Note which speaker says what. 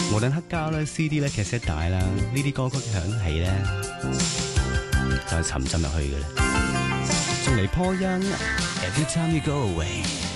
Speaker 1: 無論黑膠啦、CD 啦、卡式帶啦，呢啲歌曲響起咧，就係沉浸入去嘅啦。仲嚟破音 ，Every time you go away。